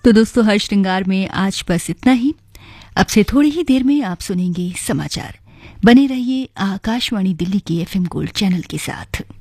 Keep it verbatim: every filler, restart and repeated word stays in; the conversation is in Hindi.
तो दोस्तों, हर श्रृंगार में आज बस इतना ही। अब से थोड़ी ही देर में आप सुनेंगे समाचार। बने रहिए आकाशवाणी दिल्ली की एफएम गोल्ड चैनल के साथ।